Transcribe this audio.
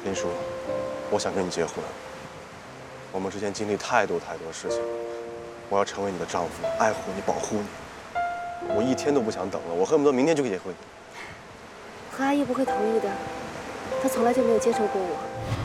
林叔，我想跟你结婚。我们之间经历太多事情了，我要成为你的丈夫，爱护你，保护你。我一天都不想等了，我恨不得明天就结婚。 何阿姨不会同意的，她从来就没有接受过我。